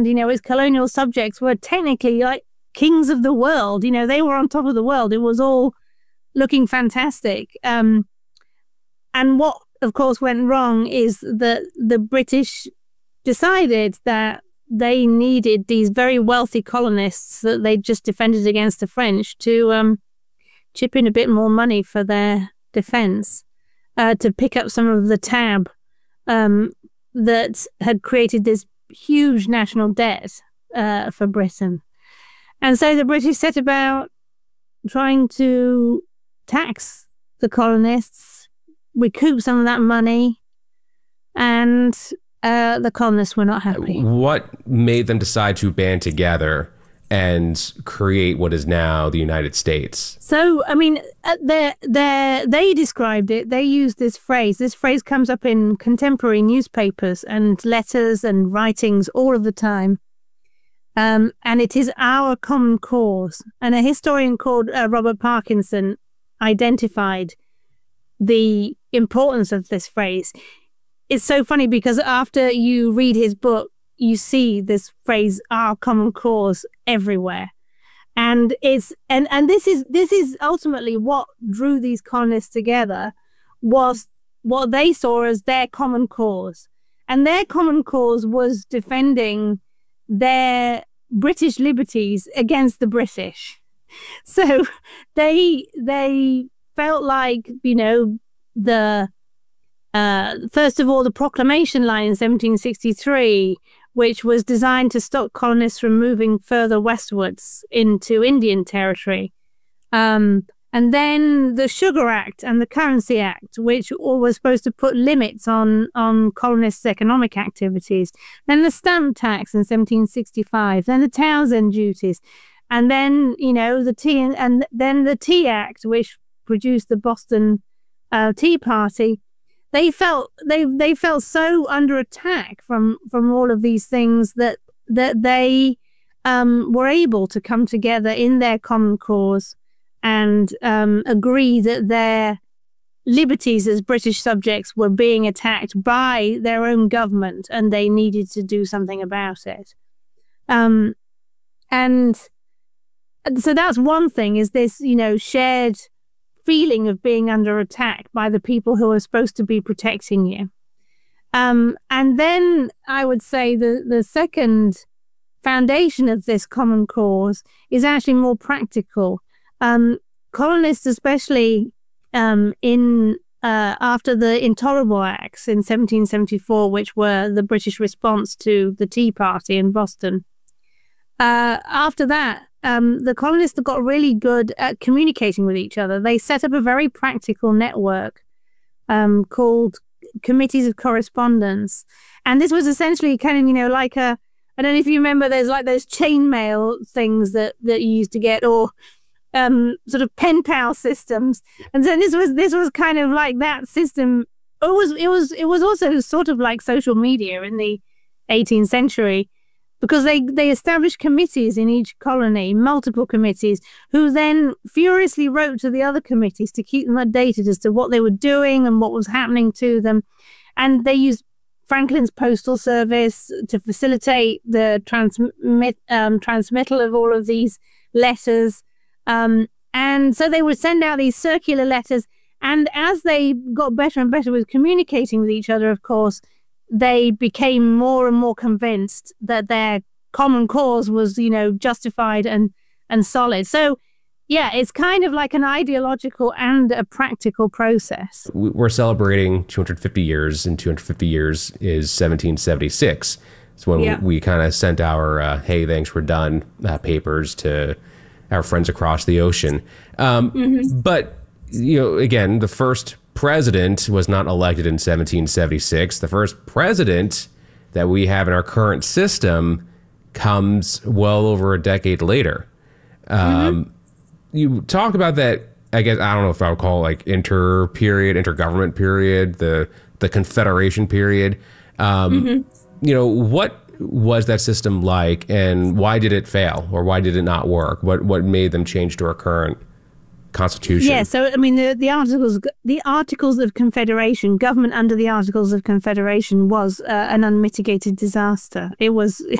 and, its colonial subjects were technically like kings of the world. They were on top of the world. It was all looking fantastic. And what, of course, went wrong is that the British decided that they needed these very wealthy colonists that they just defended against the French to chip in a bit more money for their defense, to pick up some of the tab that had created this huge national debt for Britain. And so the British set about trying to tax the colonists, recoup some of that money, and the colonists were not happy. What made them decide to band together and create what is now the United States? So, I mean, they described it. They used this phrase. This phrase comes up in contemporary newspapers and letters and writings all of the time. And it is our common cause. And a historian called Robert Parkinson identified the importance of this phrase. It's so funny because after you read his book, you see this phrase, our common cause, everywhere. And this is ultimately what drew these colonists together, was what they saw as their common cause. And their common cause was defending their British liberties against the British. So they felt like, the first of all, the Proclamation Line in 1763, which was designed to stop colonists from moving further westwards into Indian territory. And then the Sugar Act and the Currency Act, which all were supposed to put limits on colonists' economic activities. Then the Stamp Tax in 1765. Then the Townshend duties. And then, the Tea Act, which produced the Boston Tea Party. They felt so under attack from all of these things that they were able to come together in their common cause and agree that their liberties as British subjects were being attacked by their own government, and they needed to do something about it. And so that's one thing, is this, shared feeling of being under attack by the people who are supposed to be protecting you. And then I would say the second foundation of this common cause is actually more practical. Colonists, especially after the Intolerable Acts in 1774, which were the British response to the Tea Party in Boston, after that, the colonists got really good at communicating with each other. They set up a very practical network called Committees of Correspondence. And this was essentially kind of, like I don't know if you remember, there's like those chainmail things that you used to get, or sort of pen pal systems. And so this was kind of like that system. It was also sort of like social media in the 18th century. Because they established committees in each colony, multiple committees, who then furiously wrote to the other committees to keep them updated as to what they were doing and what was happening to them. And they used Franklin's postal service to facilitate the transmittal of all of these letters. And so they would send out these circular letters. And as they got better and better with communicating with each other, of course, they became more and more convinced that their common cause was, justified and solid. So, yeah, it's kind of like an ideological and a practical process. We're celebrating 250 years, and 250 years is 1776. It's when we kind of sent our, hey, thanks, we're done, papers to our friends across the ocean. But, again, the first president was not elected in 1776. The first president that we have in our current system comes well over a decade later. You talked about that, I guess, I don't know if I would call it like intergovernment period, the Confederation period. What was that system like, and why did it fail, or why did it not work? What made them change to our current Constitution? Yeah, so I mean, the Articles of Confederation, government under the Articles of Confederation, was an unmitigated disaster. It was